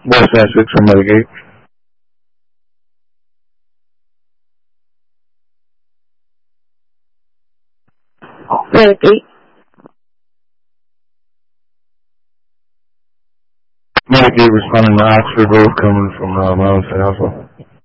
West Essex or Medigate. Medigate. Medigate responding to Oxford Road coming from my own Alpha.